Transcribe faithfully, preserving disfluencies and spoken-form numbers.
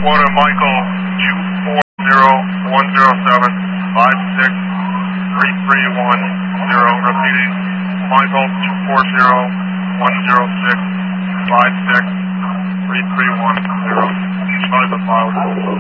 one to Michael two four zero one zero seven five six three three one zero. Repeating, Michael two four zero one zero six five six three three one zero. Charlie the file.